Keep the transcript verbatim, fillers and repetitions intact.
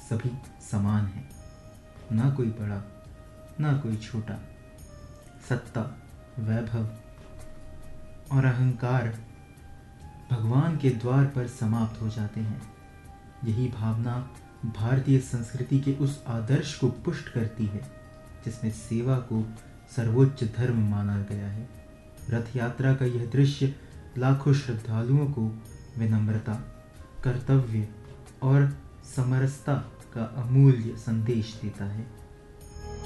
सभी समान हैं, ना कोई बड़ा ना कोई छोटा। सत्ता, वैभव और अहंकार भगवान के द्वार पर समाप्त हो जाते हैं। यही भावना भारतीय संस्कृति के उस आदर्श को पुष्ट करती है जिसमें सेवा को सर्वोच्च धर्म माना गया है। रथ यात्रा का यह दृश्य लाखों श्रद्धालुओं को विनम्रता, कर्तव्य और समरसता का अमूल्य संदेश देता है।